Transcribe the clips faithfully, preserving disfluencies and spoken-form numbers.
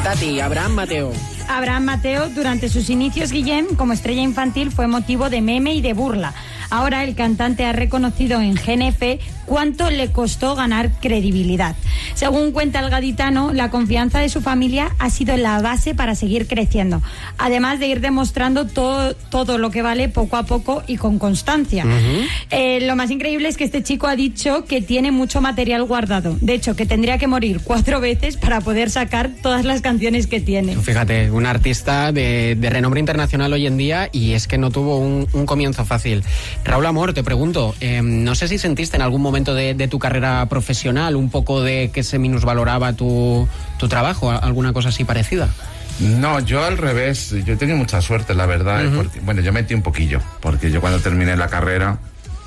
Tati, Abraham Mateo. Abraham Mateo, durante sus inicios, Guillem, como estrella infantil, fue motivo de meme y de burla. Ahora el cantante ha reconocido en G N F cuánto le costó ganar credibilidad. Según cuenta el gaditano, la confianza de su familia ha sido la base para seguir creciendo, además de ir demostrando todo, todo lo que vale poco a poco y con constancia. Uh-huh. Eh, lo más increíble es que este chico ha dicho que tiene mucho material guardado. De hecho, que tendría que morir cuatro veces para poder sacar todas las canciones que tiene. Fíjate, un artista de, de renombre internacional hoy en día, y es que no tuvo un, un comienzo fácil. Raúl Amor, te pregunto, eh, no sé si sentiste en algún momento de, de tu carrera profesional un poco de que se minusvaloraba tu, tu trabajo, alguna cosa así parecida. No, yo al revés, yo he tenido mucha suerte, la verdad. Uh-huh. Porque, bueno, yo metí un poquillo, porque yo cuando terminé la carrera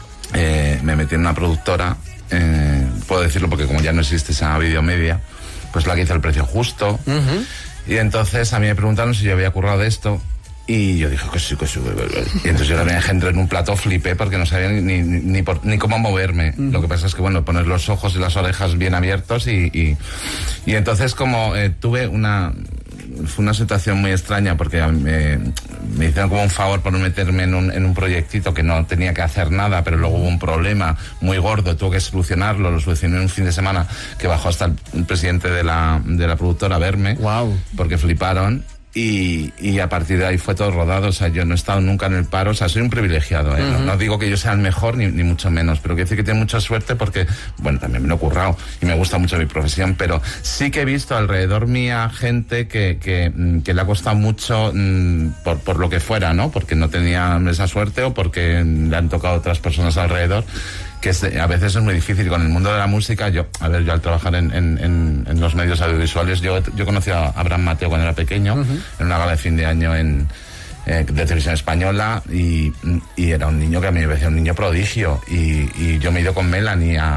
eh, me metí en una productora, eh, puedo decirlo porque como ya no existe esa Videomedia, pues la que hizo El Precio Justo. Uh-huh. Y entonces a mí me preguntaron si yo había currado de esto. Y yo dije que sí, que sí. Y entonces yo la venía entré en un plató, flipé porque no sabía ni, ni, ni, por, ni cómo moverme. Mm. Lo que pasa es que, bueno, poner los ojos y las orejas bien abiertos y, y, y entonces como eh, tuve una... Fue una situación muy extraña porque me, me hicieron como un favor por meterme en un, en un proyectito que no tenía que hacer nada, pero luego hubo un problema muy gordo, tuve que solucionarlo, lo solucioné en un fin de semana que bajó hasta el, el presidente de la, de la productora a verme. Wow. Porque fliparon. Y, y a partir de ahí fue todo rodado. O sea, yo no he estado nunca en el paro. O sea, soy un privilegiado, ¿eh? Uh-huh. no, no digo que yo sea el mejor ni, ni mucho menos, pero quiero decir que tengo mucha suerte porque, bueno, también me lo he currado y me gusta mucho mi profesión, pero sí que he visto alrededor mía gente que, que, que le ha costado mucho mmm, por, por lo que fuera, ¿no? Porque no tenía esa suerte o porque le han tocado otras personas alrededor, que es, a veces es muy difícil. Con el mundo de la música, yo, a ver, yo al trabajar en, en, en, en los medios audiovisuales, yo, yo conocí a Abraham Mateo cuando era pequeño, uh-huh. en una gala de fin de año en, eh, de televisión española, y, y era un niño que a mí me parecía un niño prodigio, y, y yo me he ido con Melanie a,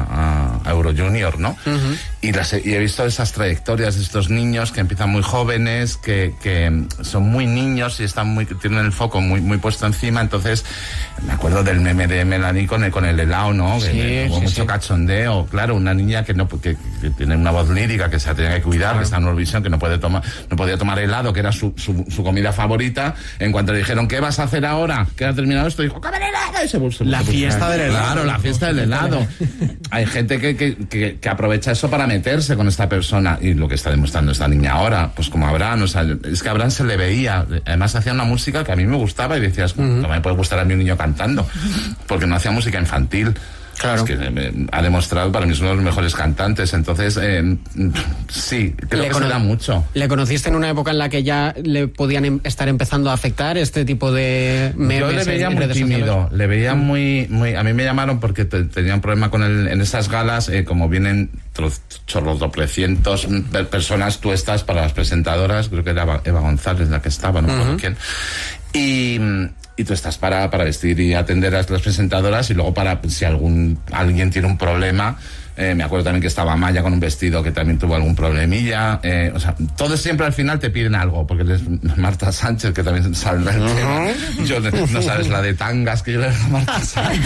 a, a Euro Junior, ¿no? Uh-huh. Y, las, y he visto esas trayectorias de estos niños que empiezan muy jóvenes, que, que son muy niños y están muy, tienen el foco muy, muy puesto encima. Entonces me acuerdo del meme de Melanie con el, con el helado, ¿no? Sí, que hubo sí, mucho sí. cachondeo. Claro, una niña que no que, que tiene una voz lírica, que se tiene que cuidar, claro. que está en Eurovisión, que no puede tomar, no podía tomar helado, que era su, su, su comida favorita. En cuanto le dijeron, ¿qué vas a hacer ahora? ¿Qué ha terminado esto? Dijo, ¡comer helado! Y se puso, la se fiesta puso, del helado. Claro, la fiesta del helado. Hay gente que, que, que, que aprovecha eso para meterse con esta persona, y lo que está demostrando esta niña ahora, pues como Abraham, o sea, es que a Abraham se le veía, además hacía una música que a mí me gustaba y decías, uh-huh. no me puede gustar a mí un niño cantando, porque no hacía música infantil. Claro. Es que eh, ha demostrado, para mí es uno de los mejores cantantes. Entonces, eh, sí, creo le que cono- se da mucho. ¿Le conociste en una época en la que ya le podían em- estar empezando a afectar este tipo de memes? Yo le veía en muy redes tímido, sociales? le veía mm. muy, muy... A mí me llamaron porque te, tenía un problema con él en esas galas, eh, como vienen chorrocientos personas, tú estás para las presentadoras, creo que era Eva González la que estaba, no me acuerdo uh-huh. quién, y... Y tú estás para, para vestir y atender a las presentadoras, y luego para, si algún alguien tiene un problema, eh, me acuerdo también que estaba Maya con un vestido que también tuvo algún problemilla, eh, o sea, todos siempre al final te piden algo, porque les, Marta Sánchez, que también saldrá el tema, yo, no sabes la de tangas que yo le dije a Marta Sánchez,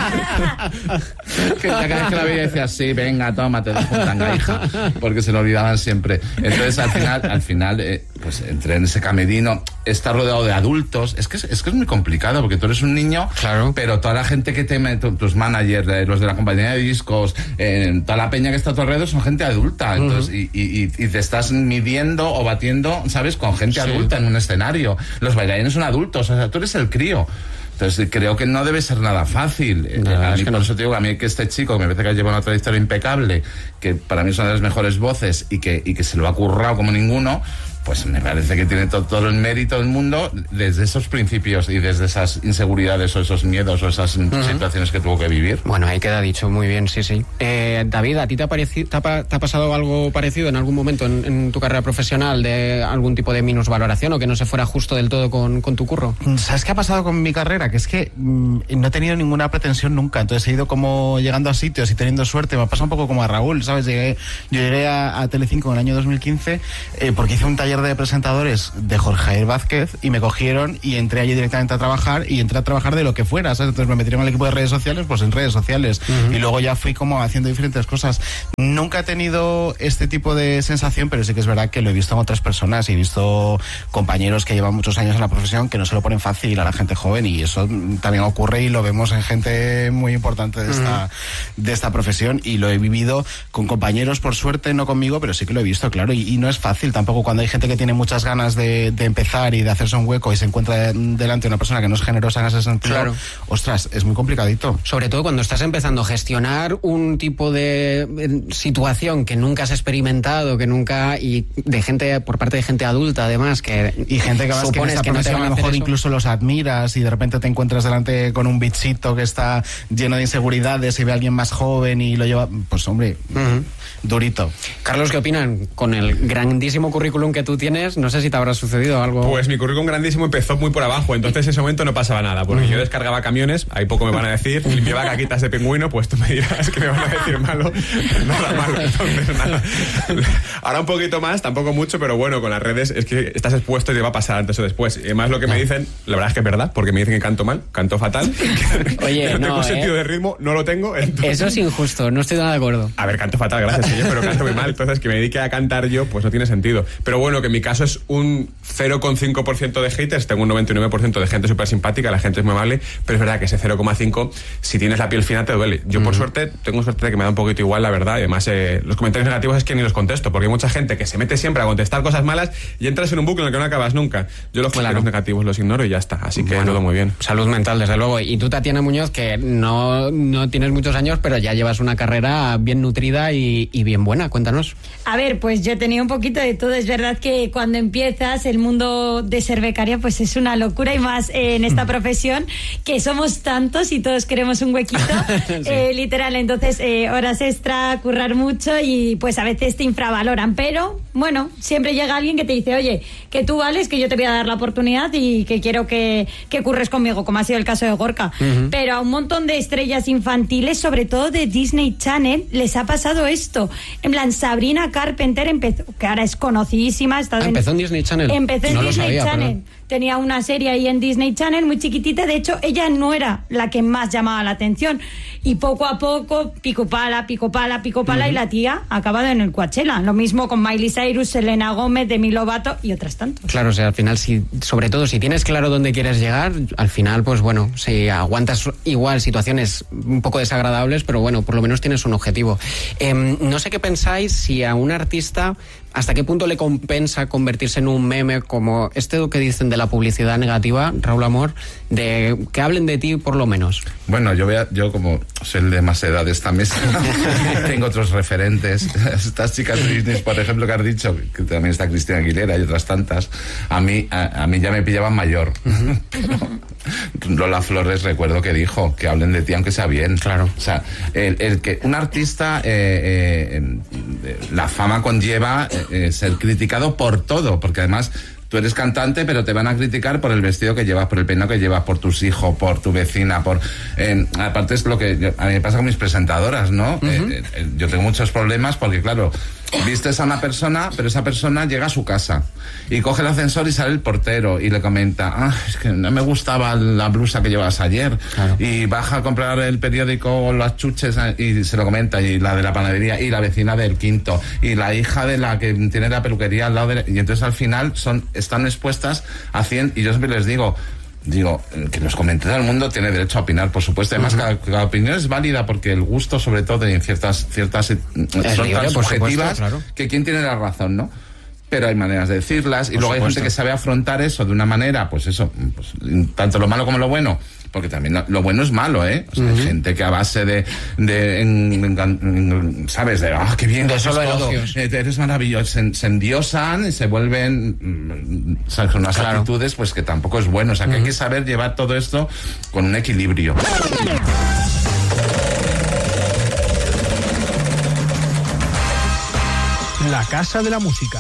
que cada vez que la veía decía, sí, venga, toma, te dejo un tanga, hija, porque se lo olvidaban siempre. Entonces al final, al final eh, pues entré en ese camerino, estar rodeado de adultos, es que es, es que es muy complicado, porque tú eres un niño, claro. pero toda la gente que te mete, tus managers, los de la compañía de discos, eh, toda la peña que está a tu alrededor son gente adulta, entonces, uh-huh. y, y, y te estás midiendo o batiendo, ¿sabes?, con gente sí. adulta en un escenario. Los bailarines son adultos, o sea, tú eres el crío. Entonces creo que no debe ser nada fácil. No, a mí, es que por no. eso te digo, a mí que este chico, que me parece que lleva una trayectoria impecable, que para mí es una de las mejores voces y que, y que se lo ha currado como ninguno, pues me parece que tiene todo, todo el mérito del mundo desde esos principios y desde esas inseguridades o esos miedos o esas uh-huh. situaciones que tuvo que vivir. Bueno, ahí queda dicho, muy bien, sí, sí. Eh, David, ¿a ti te ha, pareci- te, ha, te ha pasado algo parecido en algún momento en, en tu carrera profesional, de algún tipo de minusvaloración o que no se fuera justo del todo con, con tu curro? ¿Sabes qué ha pasado con mi carrera? Que es que mmm, no he tenido ninguna pretensión nunca, entonces he ido como llegando a sitios y teniendo suerte. Me ha pasado un poco como a Raúl, ¿sabes? Llegué, yo llegué a, a Telecinco en el año dos mil quince eh, porque hice un taller taller de presentadores de Jorge Javier Vázquez y me cogieron y entré allí directamente a trabajar y entré a trabajar de lo que fuera, ¿sabes? Entonces me metieron al equipo de redes sociales, pues en redes sociales. Uh-huh. Y luego ya fui como haciendo diferentes cosas. Nunca he tenido este tipo de sensación, pero sí que es verdad que lo he visto en otras personas y he visto compañeros que llevan muchos años en la profesión que no se lo ponen fácil a la gente joven, y eso también ocurre y lo vemos en gente muy importante de esta, uh-huh. de esta profesión, y lo he vivido con compañeros, por suerte no conmigo, pero sí que lo he visto, claro, y, y no es fácil tampoco cuando hay gente que tiene muchas ganas de, de empezar y de hacerse un hueco y se encuentra delante de una persona que no es generosa en ese sentido. Claro. Ostras, es muy complicadito. Sobre todo cuando estás empezando a gestionar un tipo de situación que nunca has experimentado, que nunca, y de gente, por parte de gente adulta además, que y gente que vas que en esta profesión a lo mejor incluso los admiras y de repente te encuentras delante con un bichito que está lleno de inseguridades y ve a alguien más joven y lo lleva, pues hombre, uh-huh. durito. Carlos, ¿qué opinan? Con el grandísimo currículum que tú tienes, no sé si te habrá sucedido algo. Pues mi currículum grandísimo empezó muy por abajo, entonces en ese momento no pasaba nada, porque uh-huh. yo descargaba camiones, ahí poco me van a decir, limpiaba caquitas de pingüino, pues tú me dirás que me van a decir malo, nada malo, entonces nada. Ahora un poquito más, tampoco mucho, pero bueno, con las redes es que estás expuesto y te va a pasar antes o después. Y además lo que me dicen, la verdad es que es verdad, porque me dicen que canto mal, canto fatal. Oye, que no, no tengo eh. sentido de ritmo, no lo tengo. Entonces... Eso es injusto, no estoy nada de acuerdo. A ver, canto fatal, gracias, señor, pero canto muy mal. Entonces, que me dedique a cantar yo, pues no tiene sentido. Pero bueno, que en mi caso es un cero coma cinco por ciento de haters, tengo un noventa y nueve por ciento de gente súper simpática, la gente es muy amable, pero es verdad que ese cero coma cinco, si tienes la piel fina, te duele. Yo, mm. por suerte, tengo suerte de que me da un poquito igual, la verdad, y además eh, los comentarios negativos es que ni los contesto, porque hay mucha gente que se mete siempre a contestar cosas malas y entras en un bucle en el que no acabas nunca. Yo los comentarios claro. negativos los ignoro y ya está, así que bueno, todo muy bien. Salud mental, desde luego. Y tú, Tatiana Muñoz, que no, no tienes muchos años, pero ya llevas una carrera bien nutrida y, y bien buena, cuéntanos. A ver, pues yo he tenido un poquito de todo. Es verdad que cuando empiezas el mundo de ser becaria, pues es una locura, y más eh, en esta profesión que somos tantos y todos queremos un huequito, sí. eh, literal. Entonces, eh, horas extra, currar mucho y pues a veces te infravaloran, pero bueno, siempre llega alguien que te dice, oye, que tú vales, que yo te voy a dar la oportunidad y que quiero que, que curres conmigo, como ha sido el caso de Gorka. Uh-huh. Pero a un montón de estrellas infantiles, sobre todo de Disney Channel, les ha pasado esto. En plan, Sabrina Carpenter empezó, que ahora es conocidísima. Está ah, en, empezó en Disney Channel. Empezó en no Disney lo sabía, Channel. Pero... Tenía una serie ahí en Disney Channel muy chiquitita. De hecho, ella no era la que más llamaba la atención. Y poco a poco, pico pala, pico pala, pico pala, uh-huh. y la tía ha acabado en el Coachella. Lo mismo con Miley Cyrus, Selena Gómez, Demi Lovato y otras tantas. Claro, o sea, al final, si, sobre todo si tienes claro dónde quieres llegar, al final, pues bueno, si aguantas igual situaciones un poco desagradables, pero bueno, por lo menos tienes un objetivo. Eh, no sé qué pensáis si a un artista... ¿Hasta qué punto le compensa convertirse en un meme como este que dicen de la publicidad negativa, Raúl Amor, de que hablen de ti por lo menos? Bueno, yo voy a, yo como soy el de más edad de esta mesa, tengo otros referentes. Estas chicas de Disney, por ejemplo, que has dicho, que también está Cristina Aguilera y otras tantas, a mí, a, a mí ya me pillaban mayor. Lola Flores, recuerdo que dijo que hablen de ti aunque sea bien. Claro. O sea, el, el que un artista, eh, eh, la fama conlleva eh, ser criticado por todo, porque además tú eres cantante, pero te van a criticar por el vestido que llevas, por el peinado que llevas, por tus hijos, por tu vecina, por... Eh, aparte es lo que yo, a mí me pasa con mis presentadoras, ¿no? Uh-huh. eh, eh, yo tengo muchos problemas porque, claro, vistes a una persona, pero esa persona llega a su casa y coge el ascensor y sale el portero y le comenta, ah, es que no me gustaba la blusa que llevas ayer. Claro. Y baja a comprar el periódico o las chuches y se lo comenta, y la de la panadería y la vecina del quinto y la hija de la que tiene la peluquería al lado de... Y entonces al final son están expuestas a cien, y yo siempre les digo, Digo, que los comente todo el mundo, tiene derecho a opinar, por supuesto. Además, uh-huh. cada, cada opinión es válida porque el gusto, sobre todo, en ciertas ciertas es son libre, tan subjetivas, claro. que quién tiene la razón, ¿no? Pero hay maneras de decirlas, y por luego supuesto. Hay gente que sabe afrontar eso de una manera, pues eso, pues, tanto lo malo como lo bueno, porque también lo, lo bueno es malo, ¿eh? O sea, uh-huh. hay gente que a base de, de en, en, en, ¿sabes? De, ah, oh, qué bien, de solo elogios. Eh, eres maravilloso, se, se endiosan y se vuelven, o sea, con unas claro. actitudes, pues que tampoco es bueno. O sea, que uh-huh. hay que saber llevar todo esto con un equilibrio. La Casa de la Música.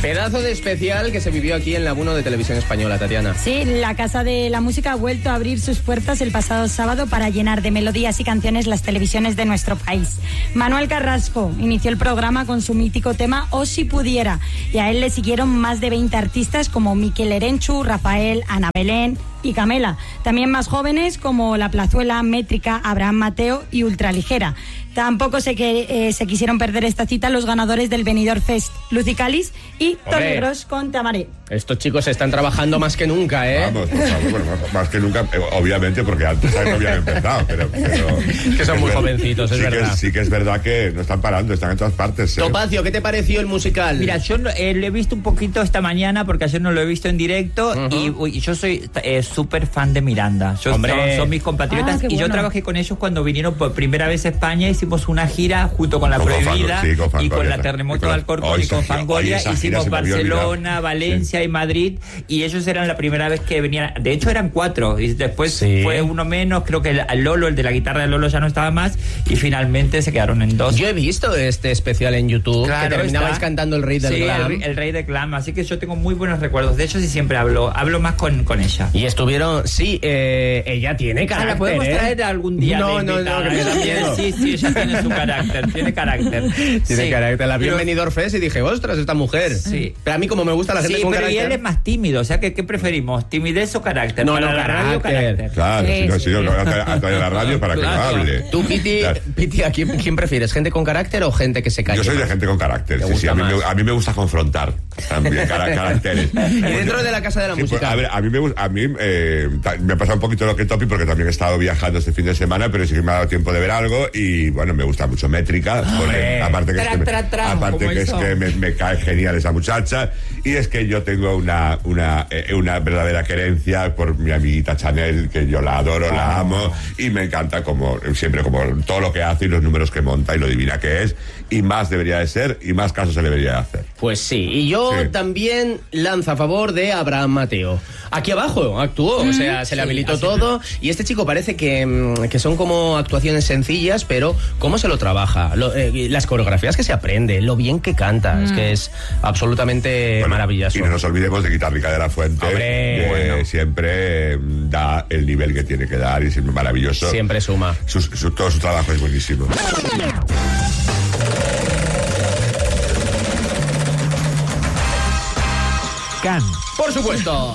Pedazo de especial que se vivió aquí en la uno de Televisión Española, Tatiana. Sí, la Casa de la Música ha vuelto a abrir sus puertas el pasado sábado para llenar de melodías y canciones las televisiones de nuestro país. Manuel Carrasco inició el programa con su mítico tema O si pudiera, y a él le siguieron más de veinte artistas como Miquel Erenchu, Rafael, Ana Belén y Camela. También más jóvenes como La Plazuela, Métrica, Abraham Mateo y Ultraligera. Tampoco se, que, eh, se quisieron perder esta cita los ganadores del Benidorm Fest, Lucy Calis y Tony Gross con Tamaré. Estos chicos están trabajando más que nunca, ¿eh? Vamos, por favor, bueno, más que nunca, obviamente, porque antes no habían empezado, pero... pero que son muy ver, jovencitos, es sí verdad. Que, sí que es verdad que no están parando, están en todas partes. ¿eh? Topacio, ¿qué te pareció el musical? Mira, yo eh, lo he visto un poquito esta mañana, porque ayer no lo he visto en directo, uh-huh. y, uy, yo soy eh, súper fan de Miranda. Yo, son, son mis compatriotas, ah, y bueno. Yo trabajé con ellos cuando vinieron por primera vez a España, hicimos una gira junto con La con Prohibida sí, con Fangoria, y con la Terremoto de Alcorcón y con Fangoria, hicimos Barcelona, Valencia sí. y Madrid, y ellos eran la primera vez que venían, de hecho eran cuatro, y después sí. fue uno menos, creo que el, el Lolo, el de la guitarra de Lolo ya no estaba más, y finalmente se quedaron en dos. Yo he visto este especial en YouTube, claro, que terminabais está. cantando El Rey del sí, Glam. El, el Rey del Glam, así que yo tengo muy buenos recuerdos de ellos y siempre hablo, hablo más con, con ella. Y estuvieron, sí, eh, ella tiene carácter, ah, ¿la podemos ¿eh? traer algún día? No, no, no, que me da miedo. Sí, sí, ella tiene su carácter, tiene carácter. Tiene sí, carácter. La vi en Benidorm Fest y dije, ostras, esta mujer. Sí. Pero a mí como me gusta la gente sí, con pero carácter. Y él es más tímido, o sea, ¿qué, qué preferimos? ¿Timidez o carácter? No, para no, la carácter. radio, carácter. Claro, sí, sí, sí, no, no, a traer la radio para claro. que no hable. Tú, Piti, claro. Piti, ¿a quién, quién prefieres? ¿Gente con carácter o gente que se calle? Yo soy de gente con carácter, sí, sí. A mí, me, a mí me gusta confrontar también cara, caracteres. Y dentro de la Casa de la sí, Música. Pues, a ver, a mí, me, a mí eh, me ha pasado un poquito lo que Topi, porque también he estado viajando este fin de semana, pero sí que me ha dado tiempo de ver algo y, bueno, me gusta mucho Métrica, porque oh, aparte que tra, es que, tra, tra, me, aparte que, es que me, me cae genial esa muchacha, y es que yo tengo una, una, eh, una verdadera querencia por mi amiguita Chanel, que yo la adoro, oh. la amo, y me encanta como siempre, como todo lo que hace y los números que monta y lo divina que es, y más debería de ser, y más caso se debería de hacer. Pues sí, y yo sí. también lanzo a favor de Abraham Mateo. Aquí abajo actuó, mm, o sea, se le habilitó sí, todo, y este chico parece que, que son como actuaciones sencillas, pero cómo se lo trabaja, lo, eh, las coreografías que se aprende, lo bien que canta, mm. es que es absolutamente bueno, maravilloso. Y no nos olvidemos de Guitarrica de la Fuente, Hombre, que bueno. siempre da el nivel que tiene que dar, y es maravilloso. Siempre suma. Su, su, todo su trabajo es buenísimo. Can. Por supuesto.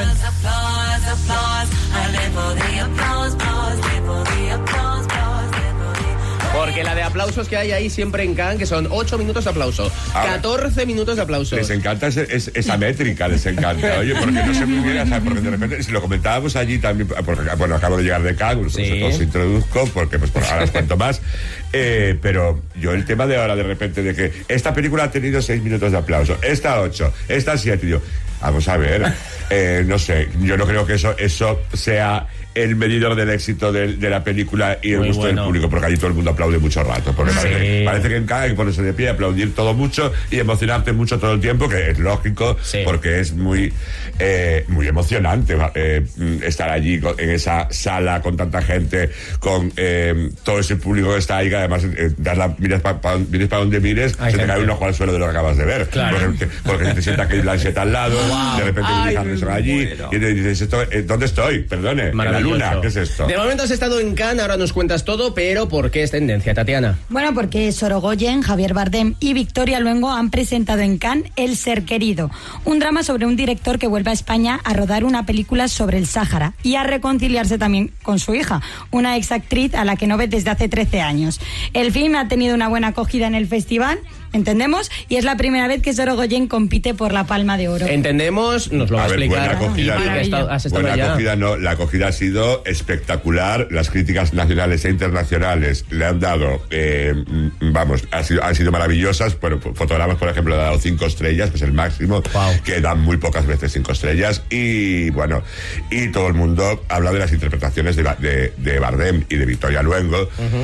Porque la de aplausos que hay ahí siempre en Cannes, que son ocho minutos de aplauso, ahora, catorce minutos de aplausos. Les encanta ese, es, esa métrica, les encanta. Oye, porque no sé muy bien, o sea, porque de repente, si lo comentábamos allí también, porque, bueno, acabo de llegar de Cannes, sí. os introduzco, porque pues por ahora os cuento más. Eh, pero yo el tema de ahora, de repente, de que esta película ha tenido seis minutos de aplauso, esta ocho, esta siete, y yo, vamos a ver, eh, no sé, yo no creo que eso, eso sea el medidor del éxito de, de la película y el Muy gusto bueno. del público, porque allí todo el mundo aplaude mucho rato, porque sí. parece, parece que en cada hay que ponerse de pie, aplaudir todo mucho y emocionarte mucho todo el tiempo, que es lógico, sí. porque es muy eh, muy emocionante eh, estar allí con, en esa sala con tanta gente, con eh, todo ese público que está ahí, que además eh, das la, miras para pa, pa donde mires, Ay, se gente. te cae un ojo al suelo de lo que acabas de ver, claro. porque, porque te sienta que Blanchett al lado, wow. de repente Ay, se va allí bueno. y te dices, esto, eh, ¿dónde estoy? Perdone, en la luna, ¿qué es esto? De momento has estado en Cannes, ahora nos cuentas todo, pero ¿por qué es tendencia, Tatiana? Bueno, porque Sorogoyen, Javier Bardem y Victoria Luengo han presentado en Cannes El Ser Querido, un drama sobre un director que vuelve a España a rodar una película sobre el Sáhara y a reconciliarse también con su hija, una exactriz a la que no ve desde hace trece años. El film ha tenido una buena acogida en el festival, entendemos, y es la primera vez que Sorogoyen compite por la Palma de Oro. Entendemos, nos lo va a, a ver, explicar. Buena acogida, y, y estado, has estado buena allá. acogida no, la acogida ha sido espectacular, las críticas nacionales e internacionales le han dado, eh, vamos, han sido, han sido maravillosas. Bueno, fotogramas, por ejemplo, le han dado cinco estrellas, que es el máximo, wow. que dan muy pocas veces cinco estrellas, y bueno, y todo el mundo habla de las interpretaciones de, de, de Bardem y de Victoria Luengo, uh-huh.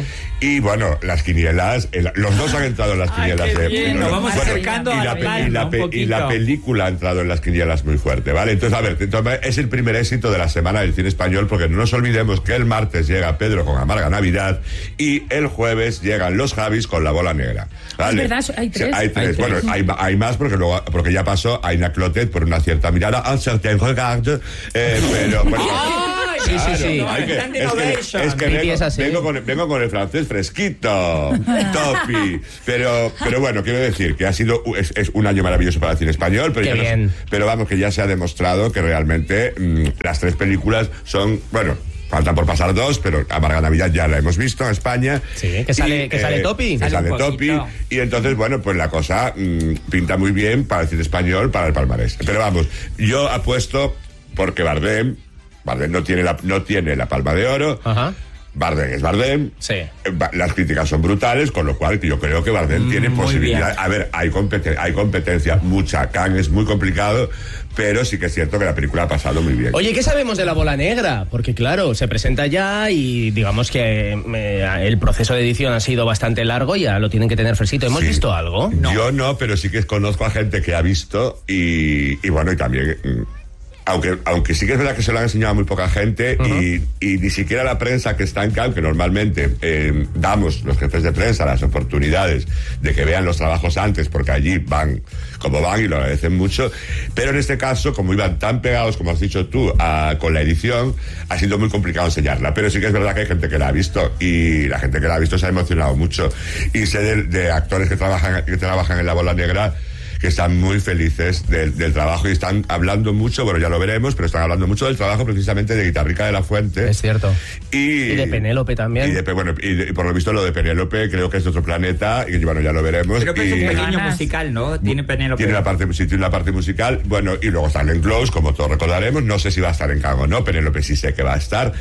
Y bueno, las quinielas, el, los dos han entrado en las quinielas. Ay, qué de, bien, nos vamos bueno, acercando y a la, la pe- palma, y, la un pe- y la poquito. película ha entrado en las quinielas muy fuerte, ¿vale? Entonces, a ver, entonces, es el primer éxito de la semana del cine español, porque no nos olvidemos que el martes llega Pedro con Amarga Navidad y el jueves llegan los Javis con La Bola Negra, ¿vale? Es verdad, hay tres. Sí, hay tres. Hay Bueno, tres. hay, hay más porque luego porque ya pasó Aina Clotet por una cierta mirada, un certain regard, eh, pero bueno, Sí, sí, sí. claro, hay que- Stand es que, innovation. es que Pipi vengo, es así. vengo con, vengo con el francés fresquito, topi. Pero, pero bueno, quiero decir que ha sido es, es un año maravilloso para el cine español, pero, Qué ya no- bien. pero vamos, que ya se ha demostrado que realmente mmm, las tres películas son, bueno, faltan por pasar dos, pero Amarga Navidad ya la hemos visto en España. Sí, que sale- que sale Topi. Que Sale sale un Topi. poquito. Y entonces, bueno, pues la cosa mmm, pinta muy bien para el cine español, para el palmarés. Pero vamos, yo apuesto porque Bardem, Bardem no tiene la, no tiene la Palma de Oro. Ajá. Bardem es Bardem. Sí. Eh, ba- Las críticas son brutales, con lo cual yo creo que Bardem tiene muy posibilidad. bien. A ver, hay, competen- hay competencia, mucha. Cannes es muy complicado, pero sí que es cierto que la película ha pasado muy bien. Oye, ¿qué sabemos de La Bola Negra? Porque claro, se presenta ya y digamos que eh, el proceso de edición ha sido bastante largo y ya lo tienen que tener fresquito. ¿Hemos Sí. visto algo? Yo no, pero sí que conozco a gente que ha visto y, y bueno, y también... mm, Aunque, aunque sí que es verdad que se lo han enseñado a muy poca gente y, y ni siquiera la prensa que está en Cannes, que normalmente eh, damos los jefes de prensa las oportunidades de que vean los trabajos antes, porque allí van como van y lo agradecen mucho, pero en este caso, como iban tan pegados, como has dicho tú, a- con la edición, ha sido muy complicado enseñarla, pero sí que es verdad que hay gente que la ha visto y la gente que la ha visto se ha emocionado mucho y sé de, de actores que trabajan, que trabajan en La Bola Negra que están muy felices del, del trabajo y están hablando mucho, bueno, ya lo veremos, pero están hablando mucho del trabajo precisamente de Guitarrica de la Fuente. Es cierto. Y, Y de Penélope también. Y, de, bueno, y, de- y por lo visto lo de Penélope creo que es de otro planeta y bueno, ya lo veremos. Creo que es Y- un pequeño Ganas. musical, ¿no? Tiene Penélope. tiene la parte, sí, tiene la parte musical, bueno, y luego está Glenn Close, como todos recordaremos, no sé si va a estar en Cannes o no, Penélope sí sé que va a estar,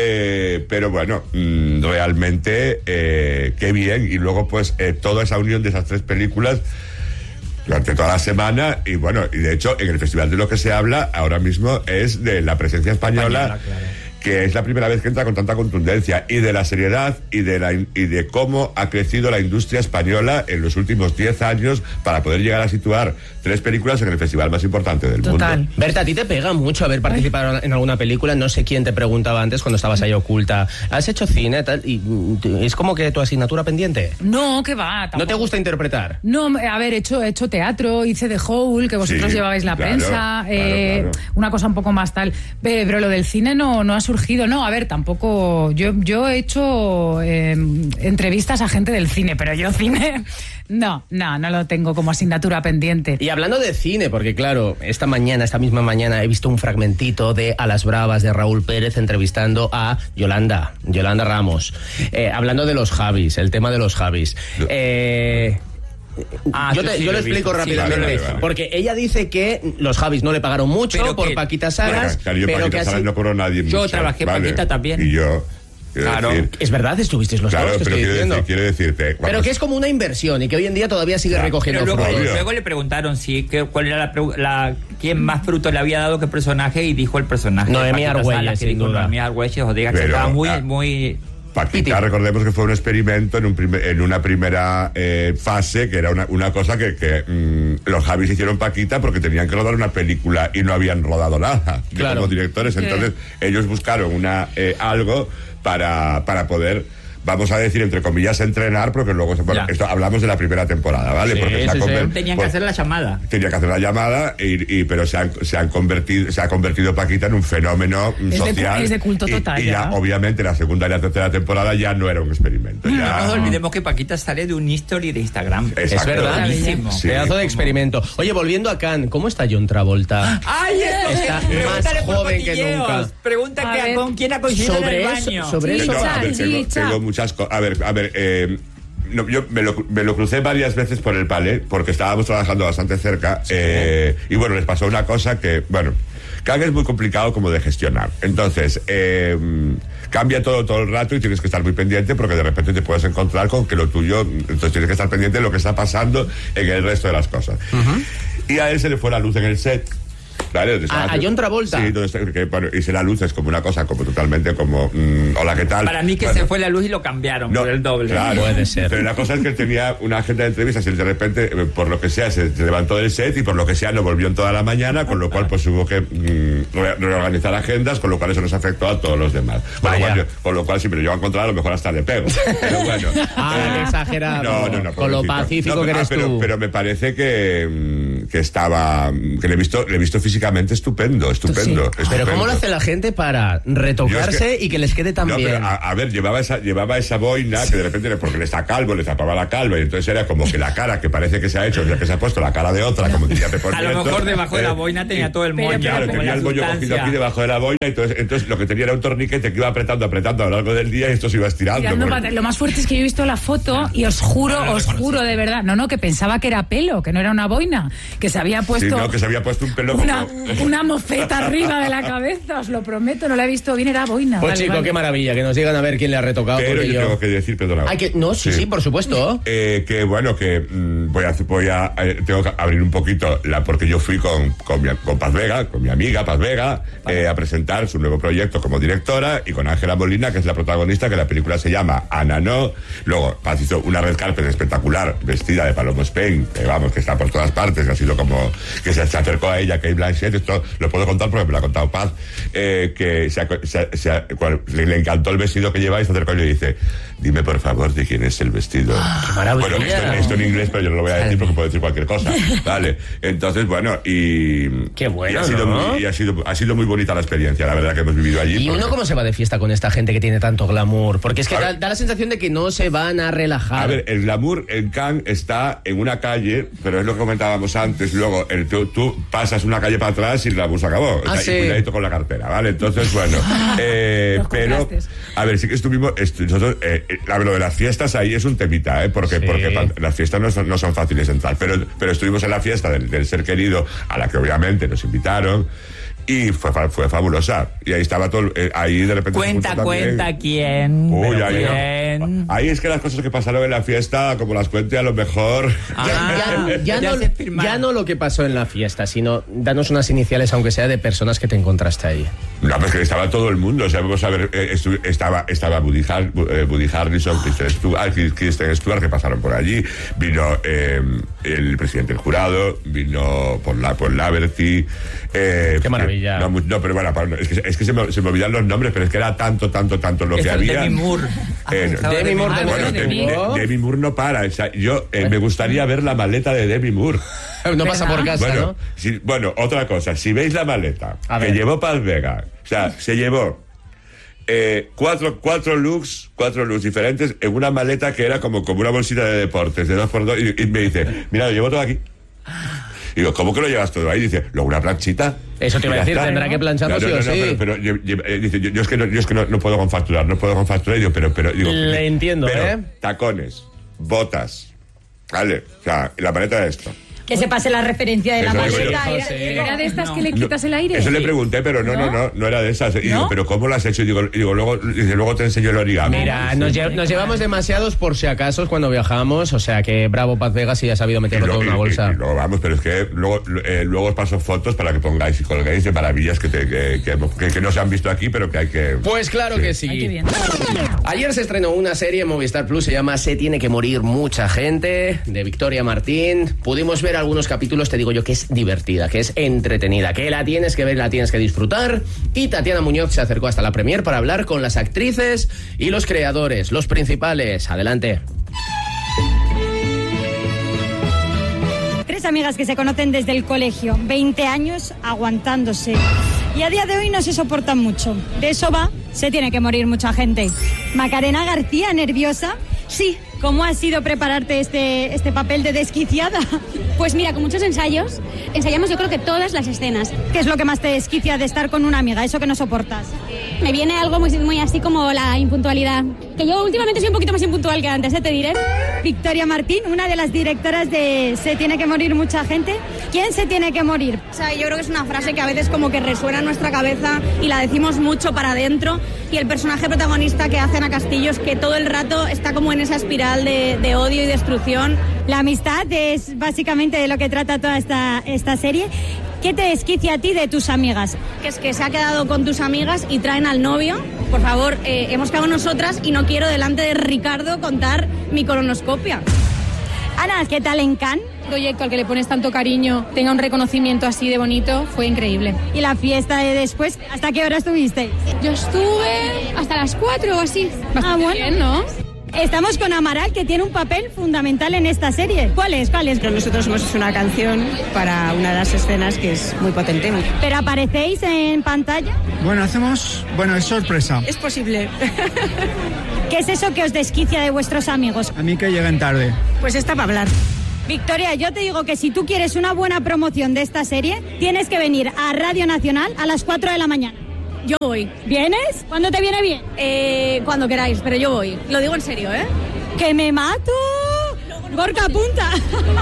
eh, pero bueno, mm, realmente eh, qué bien, y luego pues eh, toda esa unión de esas tres películas durante toda la semana, y bueno, y de hecho en el festival de lo que se habla ahora mismo es de la presencia española, Española, claro. que es la primera vez que entra con tanta contundencia, y de la seriedad y de la in- y de cómo ha crecido la industria española en los últimos diez años para poder llegar a situar tres películas en el festival más importante del Total. mundo. Berta, a ti te pega mucho haber participado en alguna película. No sé quién te preguntaba antes cuando estabas ahí oculta. ¿Has hecho cine? Tal? Y, mm, ¿es como que tu asignatura pendiente? No, que va. ¿No te tampoco. gusta interpretar? No, a ver, he hecho, he hecho teatro, hice The Hole, que vosotros Sí, llevabais la claro, prensa, claro, eh, claro. una cosa un poco más tal. Pero, pero lo del cine no, no ha surgido. No, a ver, tampoco. Yo, yo he hecho eh, entrevistas a gente del cine, pero yo cine. No, no, no lo tengo como asignatura pendiente. Y hablando de cine, porque claro, esta mañana, esta misma mañana, he visto un fragmentito de A las Bravas de Raúl Pérez entrevistando a Yolanda, Yolanda Ramos, eh, hablando de los Javis, el tema de los Javis. Eh, Ah, yo, yo te- sí yo lo lo he explico visto, sí, rápidamente, vale, vale, vale. porque ella dice que los Javis no le pagaron mucho Pero por que- Paquita Salas, Claro, claro, yo pero Paquita que así... Salas no cobró nadie Yo mucho, trabajé ¿vale? Paquita también. Y yo, quiero Claro. decir, Es verdad, estuvisteis los claro, dos, que pero estoy quiero, diciendo. decir, quiero decirte... Pero vamos, que es como una inversión y que hoy en día todavía sigue Ya. recogiendo Pero luego, frutos. luego le preguntaron si que, cuál era la, pregu- la quién más fruto le había dado qué personaje y dijo el personaje. Noemí de Paquita Argüelles, Salas, que sin dijo duda. Noemí Argüelles, o diga que Pero, estaba muy, ah, muy. Paquita, recordemos que fue un experimento en, un primer- en una primera eh, fase, que era una, una cosa que, que mm, los Javis hicieron Paquita porque tenían que rodar una película y no habían rodado nada de Claro. como directores. ¿Qué? Entonces ellos buscaron una eh, algo para, para poder, vamos a decir, entre comillas, entrenar, porque luego, se- bueno, Ya. esto hablamos de la primera temporada, ¿vale? Sí, porque se ha sí, sí. conver- Tenían que por- hacer la llamada. Tenía que hacer la llamada, y, y- pero se han, se han convertido, se ha convertido Paquita en un fenómeno mm, Es de cu- social. es de culto y- total, Y, ya, ya. obviamente, la segunda y la tercera temporada ya no era un experimento. Ya, No nos olvidemos que Paquita sale de un history de Instagram. Exacto. Es verdad. Buenísimo. Sí. Pedazo de Como- experimento. Oye, volviendo a Cannes, ¿cómo está John Travolta? ¡Ay, esto! Está Pregúntale más por joven que cotilleos. nunca. Pregunta A que a ver. con quién ha coincidido en Sobre el eso- baño. sobre Sí, eso... No, a ver, sí, tengo, cha. tengo muchas cosas. A ver, a ver, eh, no, yo me lo, me lo crucé varias veces por el palé, porque estábamos trabajando bastante cerca, eh, y bueno, les pasó una cosa que, bueno, Cannes es muy complicado como de gestionar. Entonces, eh, cambia todo todo el rato y tienes que estar muy pendiente, porque de repente te puedes encontrar con que lo tuyo, entonces tienes que estar pendiente de lo que está pasando en el resto de las cosas. Y a él se le fue la luz en el set. ¿vale? Donde A, a John Travolta. Sí, donde está, que, bueno, y se la luz es como una cosa como totalmente como, mmm, hola, ¿qué tal? Para mí que bueno, se fue la luz y lo cambiaron no, por el doble. Claro, puede ser. Pero la cosa es que él tenía una agenda de entrevistas y de repente, por lo que sea, se, se levantó del set y por lo que sea no volvió en toda la mañana, con lo cual pues hubo que mmm, re reorganizar agendas, con lo cual eso nos afectó a todos los demás. Con lo, cual, con lo cual, si me lo llevo a encontrar, a lo mejor hasta le pego. Pero bueno. Ah, eh, exagerado. No, no, no. Con lo pacífico no, que eres ah, pero, tú. Pero me parece que, que estaba, que le he visto, le he visto físicamente estupendo, estupendo. Sí. estupendo. Pero ¿cómo lo hace la gente para retocarse es que, y que les quede tan no, bien? Pero a, a ver, llevaba esa, llevaba esa boina que de repente, porque le está calvo, le tapaba la calva y entonces era como que la cara que parece que se ha hecho, ya que se ha puesto la cara de otra, como diría Pepe. A lo mejor debajo eh, de la boina tenía todo el moño. Claro, tenía el moño cogido aquí debajo de la boina, entonces, entonces lo que tenía era un torniquete que iba apretando, apretando a lo largo del día y esto se iba estirando. Porque... Lo más fuerte es que yo he visto la foto y os juro, os juro de verdad, no, no, que pensaba que era pelo, que no era una boina, que se había puesto... Sí, no, que se había puesto un pelo una, como... una mofeta arriba de la cabeza, os lo prometo, no la he visto bien, era boina. Pues vale, chico, vale. qué maravilla, que nos digan a ver quién le ha retocado. Pero yo, yo tengo que decir, perdona. Ay, que, no, sí, sí, sí, por supuesto. Eh, que bueno, que mmm, voy a, voy a eh, tengo que abrir un poquito, la porque yo fui con, con, mi, con Paz Vega, con mi amiga Paz Vega, eh, a presentar su nuevo proyecto como directora y con Ángela Molina, que es la protagonista, que la película se llama Ana No. Luego Paz hizo una red carpet espectacular, vestida de Paloma Spain, que vamos, que está por todas partes, que ha sido como, que se, se acercó a ella, Kate Blanchett, esto lo puedo contar porque me lo ha contado Paz, eh, que se, se, se, cuando le, le encantó el vestido que lleva y se acercó y le dice, dime por favor de quién es el vestido. ¡Qué maravilla! Bueno, esto, esto en inglés, pero yo no lo voy a decir porque puedo decir cualquier cosa. Vale, entonces, bueno, y... ¡Qué bueno! Y ha sido, ¿no? muy, y ha sido, ha sido muy bonita la experiencia, la verdad, que hemos vivido allí. ¿Y porque... uno cómo se va de fiesta con esta gente que tiene tanto glamour? Porque es que da, da la sensación de que no se van a relajar. A ver, el glamour en Cannes está en una calle, pero es lo que comentábamos antes. Luego, el, tú, tú pasas una calle para atrás y el glamour se acabó. Ah, o sea, sí. Y cuidadito con la cartera, ¿vale? Entonces, bueno. eh, pero, a ver, sí que estuvimos. Est nosotros, eh, lo de las fiestas ahí es un temita, ¿eh? Porque, sí. porque las fiestas no son, no son fáciles de entrar. Pero, pero estuvimos en la fiesta del, del ser querido, a la que obviamente nos invitaron. Y fue, fue fabulosa. Y ahí estaba todo. Eh, ahí de repente. Cuenta, cuenta quién. Uy, ahí, quién. ahí es que las cosas que pasaron en la fiesta, como las cuente, a lo mejor. Ah, ya, ya, ya, ya, no, ya no lo que pasó en la fiesta, sino danos unas iniciales, aunque sea de personas que te encontraste ahí. No, pues que estaba todo el mundo. O sea, vamos a ver, eh, estaba, estaba Woody, Har eh, Woody Harrelson, Kristen Stewart, Kristen Stewart, que pasaron por allí. Vino eh, el presidente del jurado, vino por la por Laverty. Eh, Qué maravilla. No, no, pero bueno, es que, es que se, me, se me olvidan los nombres, pero es que era tanto, tanto, tanto lo es que había. Demi Moore. Eh, Ah, Demi Moore, ah, bueno, Demi, Moore. Demi Moore no para. O sea, yo eh, me gustaría ver la maleta de Demi Moore. No pasa por casa, bueno, ¿no? Si, bueno, otra cosa. Si veis la maleta que llevó Paz Vega, o sea, se llevó eh, cuatro, cuatro looks, cuatro looks diferentes en una maleta que era como, como una bolsita de deportes, de dos por dos, y, y me dice, mira, lo llevo todo aquí. Y digo, ¿cómo que lo llevas todo ahí? Dice, luego una planchita. Eso te iba a decir, tendrá que plancharlo no, no, sí o no, sí. No, pero, pero yo, yo, dice, yo, yo es que, no, yo es que no, no puedo confacturar, no puedo confacturar. Y digo, pero, pero, digo, le entiendo, pero, ¿eh? Tacones, botas, ¿vale? O sea, la maleta de esto. Que se pase la referencia de la Eso maleta. Era, sí. era de estas No. que le quitas el aire. Eso le pregunté, pero no, no, no, no, no era de esas. Y digo, ¿pero cómo lo has hecho? Y digo, y digo luego, dice, luego te enseño el origami. Mira, nos, lle nos llevamos demasiados por si acaso cuando viajamos, o sea que bravo Paz Vega si ha sabido meterlo todo en una bolsa. Y, y luego vamos, pero es que luego, eh, luego os paso fotos para que pongáis y colgáis de maravillas que, te, que, que, que, que no se han visto aquí, pero que hay que... Pues claro sí. que sí. Ay, qué bien. Ayer se estrenó una serie en Movistar Plus, se llama Se tiene que morir mucha gente, de Victoria Martín. Pudimos ver algunos capítulos, te digo yo que es divertida, que es entretenida, que la tienes que ver, la tienes que disfrutar. Y Tatiana Muñoz se acercó hasta la premier para hablar con las actrices y los creadores, los principales. Adelante. Tres amigas que se conocen desde el colegio, veinte años aguantándose. Y a día de hoy no se soportan mucho. De eso va, se tiene que morir mucha gente. Macarena García, ¿nerviosa? Sí. ¿Cómo ha sido prepararte este, este papel de desquiciada? Pues mira, con muchos ensayos, ensayamos yo creo que todas las escenas. ¿Qué es lo que más te desquicia de estar con una amiga? Eso que no soportas. Me viene algo muy, muy así como la impuntualidad. Que yo últimamente soy un poquito más impuntual que antes, ¿eh? Te diré. Victoria Martín, una de las directoras de Se tiene que morir mucha gente. ¿Quién se tiene que morir? O sea, yo creo que es una frase que a veces como que resuena en nuestra cabeza y la decimos mucho para adentro. Y el personaje protagonista que hace Ana Castillo es que todo el rato está como en esa espiral de, de odio y destrucción. La amistad es básicamente de lo que trata toda esta, esta serie. ¿Qué te desquicia a ti de tus amigas? Que es que se ha quedado con tus amigas y traen al novio. Por favor, eh, hemos quedado nosotras y no quiero delante de Ricardo contar mi colonoscopia. Ana, ¿qué tal en Cannes? Proyecto al que le pones tanto cariño tenga un reconocimiento así de bonito, fue increíble. ¿Y la fiesta de después? ¿Hasta qué hora estuviste? Yo estuve hasta las cuatro o así. Bastante ah, bueno. bien, ¿no? Estamos con Amaral, que tiene un papel fundamental en esta serie. ¿Cuál es? ¿Cuál es? Pero nosotros hemos hecho una canción para una de las escenas que es muy potente. ¿Pero aparecéis en pantalla? Bueno, hacemos... Bueno, es sorpresa. Es posible. ¿Qué es eso que os desquicia de vuestros amigos? A mí que lleguen tarde. Pues está para hablar. Victoria, yo te digo que si tú quieres una buena promoción de esta serie, tienes que venir a Radio Nacional a las cuatro de la mañana. Yo voy. ¿Vienes? ¿Cuándo te viene bien? Eh, cuando queráis, pero yo voy. Lo digo en serio, ¿eh? ¡Que me mato! Gorka, apunta.